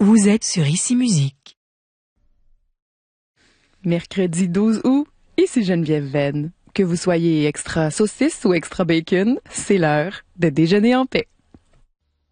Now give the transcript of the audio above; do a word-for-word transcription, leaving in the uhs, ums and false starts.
Vous êtes sur Ici Musique. Mercredi douze août, ici Geneviève Venn. Que vous soyez extra saucisse ou extra bacon, c'est l'heure de déjeuner en paix.